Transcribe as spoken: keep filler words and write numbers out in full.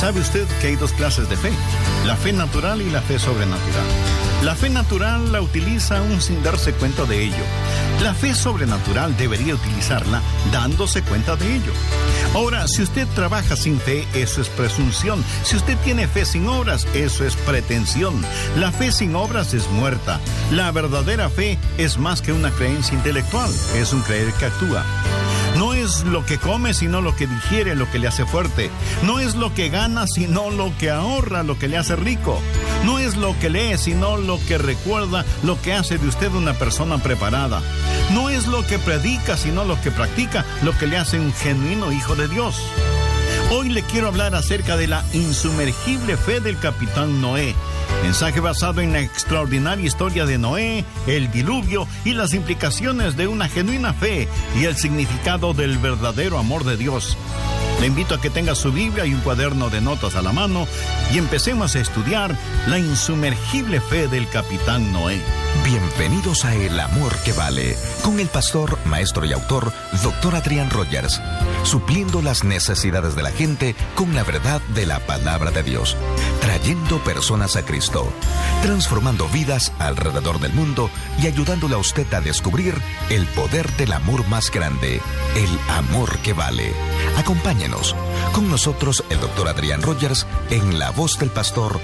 ¿Sabe usted que hay dos clases de fe? La fe natural y la fe sobrenatural. La fe natural la utiliza aún sin darse cuenta de ello. La fe sobrenatural debería utilizarla dándose cuenta de ello. Ahora, si usted trabaja sin fe, eso es presunción. Si usted tiene fe sin obras, eso es pretensión. La fe sin obras es muerta. La verdadera fe es más que una creencia intelectual, es un creer que actúa. No es lo que come, sino lo que digiere lo que le hace fuerte. No es lo que gana, sino lo que ahorra lo que le hace rico. No es lo que lee, sino lo que recuerda lo que hace de usted una persona preparada. No es lo que predica, sino lo que practica lo que le hace un genuino hijo de Dios. Hoy le quiero hablar acerca de la insumergible fe del capitán Noé. Mensaje basado en la extraordinaria historia de Noé, el diluvio y las implicaciones de una genuina fe y el significado del verdadero amor de Dios. Le invito a que tenga su Biblia y un cuaderno de notas a la mano y empecemos a estudiar la insumergible fe del capitán Noé. Bienvenidos a El Amor que Vale, con el pastor, maestro y autor, doctor Adrián Rogers, supliendo las necesidades de la gente con la verdad de la palabra de Dios, trayendo personas a Cristo, transformando vidas alrededor del mundo y ayudándole a usted a descubrir el poder del amor más grande, el amor que vale. Acompáñenos, con nosotros el doctor Adrián Rogers, en la voz del pastor